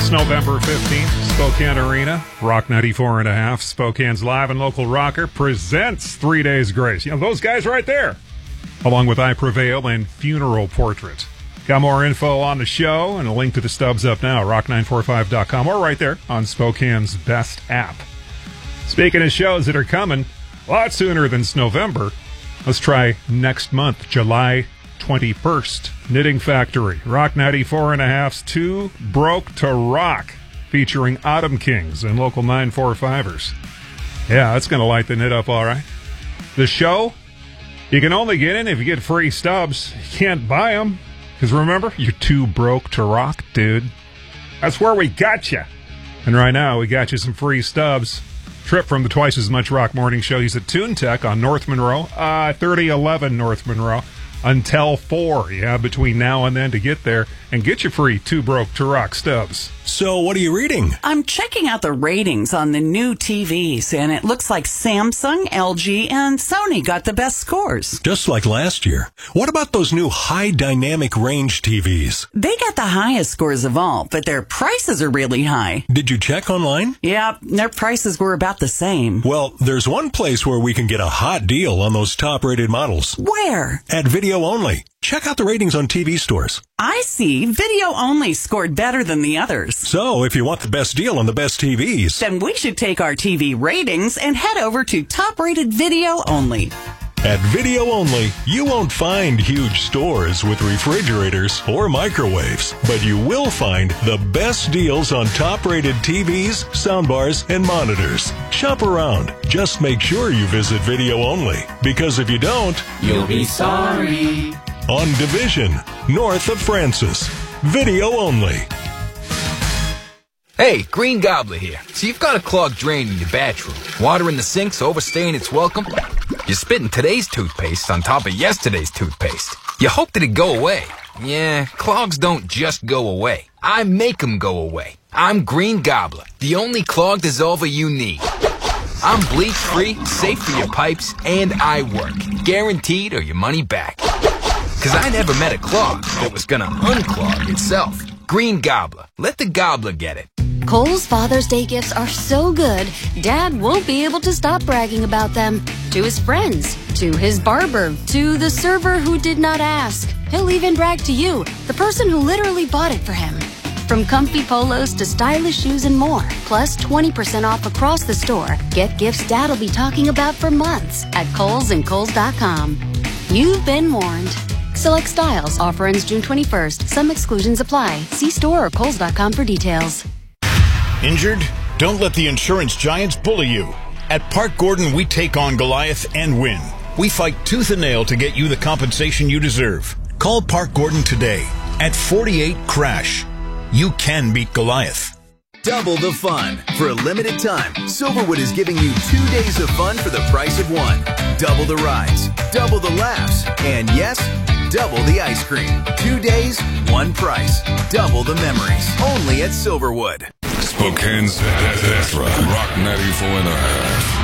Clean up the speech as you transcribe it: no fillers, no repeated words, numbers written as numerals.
It's November 15th, Spokane Arena, Rock 94.5, Spokane's live and local rocker presents 3 Days Grace. You know, those guys right there, along with I Prevail and Funeral Portrait. Got more info on the show and a link to the stubs up now, rock945.com, or right there on Spokane's best app. Speaking of shows that are coming a lot sooner than November, let's try next month, July 21st. Knitting Factory, Rock 94.5's Too Broke to Rock, featuring Autumn Kings and local 945ers. Yeah, that's going to light the knit up all right. The show, you can only get in if you get free stubs. You can't buy them, because remember, you're too broke to rock, dude. That's where we got you. And right now, we got you some free stubs. Trip from the Twice as Much Rock Morning Show. He's at Tune Tech on North Monroe, 3011 North Monroe. Until 4, between now and then to get there and get your free Too Broke to Rock stubs. So what are you reading? I'm checking out the ratings on the new TVs, and it looks like Samsung, LG, and Sony got the best scores. Just like last year. What about those new high dynamic range TVs? They got the highest scores of all, but their prices are really high. Did you check online? Yeah, their prices were about the same. Well, there's one place where we can get a hot deal on those top-rated models. Where? At Video Only. Check out the ratings on TV stores. I see. Video Only scored better than the others. So, if you want the best deal on the best TVs, then we should take our TV ratings and head over to top-rated Video Only. At Video Only, you won't find huge stores with refrigerators or microwaves, but you will find the best deals on top-rated TVs, soundbars, and monitors. Shop around. Just make sure you visit Video Only, because if you don't, you'll be sorry. On Division, north of Francis. Video Only. Hey, Green Gobbler here. So you've got a clogged drain in your bathroom. Water in the sink's overstaying its welcome. You're spitting today's toothpaste on top of yesterday's toothpaste. You hope that it go away. Yeah, clogs don't just go away. I make them go away. I'm Green Gobbler, the only clog dissolver you need. I'm bleach-free, safe for your pipes, and I work. Guaranteed or your money back. Because I never met a clog that was going to unclog itself. Green Gobbler. Let the gobbler get it. Kohl's Father's Day gifts are so good, Dad won't be able to stop bragging about them. To his friends, to his barber, to the server who did not ask. He'll even brag to you, the person who literally bought it for him. From comfy polos to stylish shoes and more, plus 20% off across the store. Get gifts Dad'll be talking about for months at Kohl's and Kohl's.com. You've been warned. Select styles. Offer ends June 21st. Some exclusions apply. See store or Kohl's.com for details. Injured? Don't let the insurance giants bully you. At Park Gordon, we take on Goliath and win. We fight tooth and nail to get you the compensation you deserve. Call Park Gordon today at 48 Crash. You can beat Goliath. Double the fun. For a limited time, Silverwood is giving you 2 days of fun for the price of one. Double the rides, double the laughs, and yes, double the ice cream. 2 days, one price. Double the memories. Only at Silverwood. Spokane's best rock, Rock 94.5.